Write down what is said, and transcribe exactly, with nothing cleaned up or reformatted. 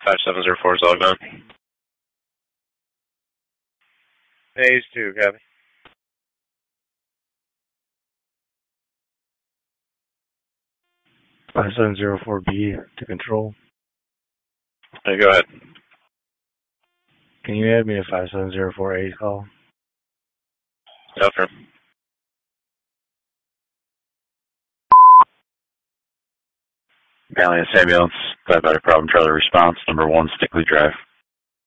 five seven zero four is logged on. Phase two, copy. five seven zero four B to control. Hey, go ahead. Can you add me to five seven zero four A call? Affirm. Valiant ambulance, five better problem trailer response, number one, Stickley Drive.